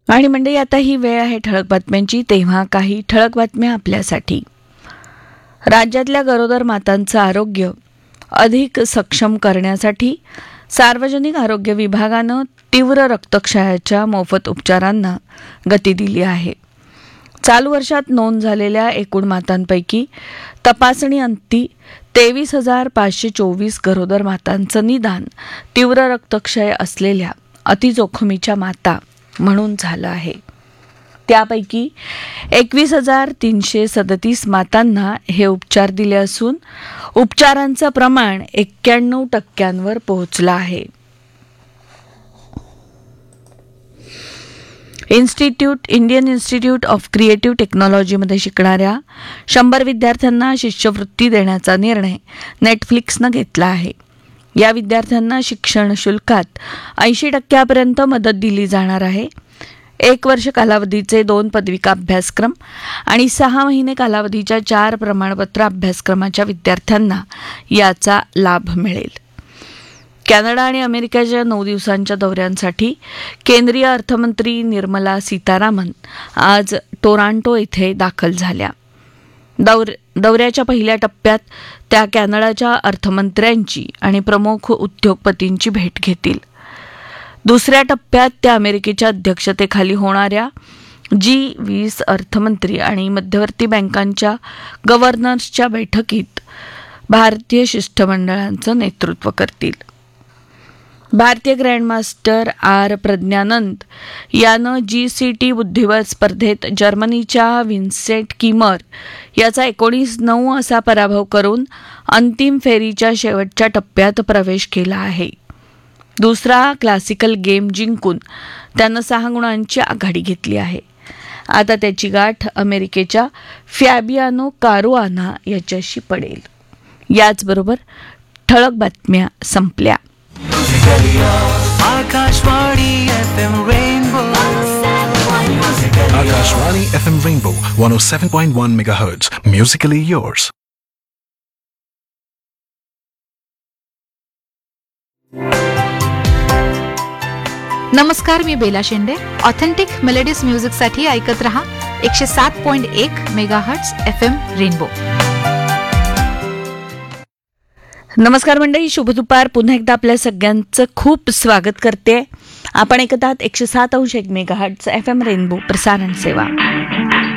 आणि मंडळी, आता ही वेळ आहे ठळक बातम्यांची. तेव्हा काही ठळक बातम्या आपल्यासाठी. राज्यातल्या गरोदर मातांचं आरोग्य अधिक सक्षम करण्यासाठी सार्वजनिक आरोग्य विभागानं तीव्र रक्तक्षयाच्या मोफत उपचारांना गती दिली आहे. चालू वर्षात नोंद झालेल्या एकूण मातांपैकी तपासणी अंती 23,524 गरोदर मातांचं निदान तीव्र रक्तक्षय असलेल्या अतिजोखमीच्या माता म्हणून झालं आहे. त्यापैकी 21,337 मातांना हे उपचार दिले असून उपचारांचं प्रमाण 91% पोहोचलं आहे. इंडियन इन्स्टिट्यूट ऑफ क्रिएटिव्ह टेक्नॉलॉजीमध्ये शिकणाऱ्या 100 विद्यार्थ्यांना शिष्यवृत्ती देण्याचा निर्णय नेटफ्लिक्सनं घेतला आहे. या विद्यार्थ्यांना शिक्षण शुल्कात 80% मदत दिली जाणार आहे. 1 वर्ष कालावधीचे 2 पदविका अभ्यासक्रम आणि 6 महिने कालावधीच्या 4 प्रमाणपत्र अभ्यासक्रमाच्या विद्यार्थ्यांना याचा लाभ मिळेल. कॅनडा आणि अमेरिकेच्या 9 दिवसांच्या दौऱ्यांसाठी केंद्रीय अर्थमंत्री निर्मला सीतारामन आज टोरांटो येथे दाखल झाल्या. दौऱ्याच्या पहिल्या टप्प्यात त्या कॅनडाच्या अर्थमंत्र्यांची आणि प्रमुख उद्योगपतींची भेट घेतील. दुसऱ्या टप्प्यात त्या अमेरिकेच्या अध्यक्षतेखाली होणाऱ्या G20 अर्थमंत्री आणि मध्यवर्ती बँकांच्या गव्हर्नर्सच्या बैठकीत भारतीय शिष्टमंडळांचं नेतृत्व करतील. भारतीय ग्रँडमास्टर आर प्रज्ञानंद यानं GCT बुद्धिबळ स्पर्धेत जर्मनीच्या विन्सेंट किमर याचा 19-9 असा पराभव करून अंतिम फेरीच्या शेवटच्या टप्प्यात प्रवेश केला आहे. दुसरा क्लासिकल गेम जिंकून त्यानं 6 गुणांची आघाडी घेतली आहे. आता त्याची गाठ अमेरिकेच्या फॅबियानो कारुआना याच्याशी पडेल. याचबरोबर ठळक बातम्या संपल्या. Akashvani FM Rainbow 107.1 MHz. Musically yours. नमस्कार, मी बेला शेंडे. ऑथेंटिक मेलोडीज म्युझिकसाठी ऐकत रहा 107.1 मेगाहर्ट्झ FM रेनबो. नमस्कार मंडळी, शुभ दुपार. पुन्हा एकदा आपल्या सगळ्यांचं खूप स्वागत करते. आपण ऐकत आहात 107.1 मेगाहर्ट्झ FM रेनबो प्रसारण सेवा.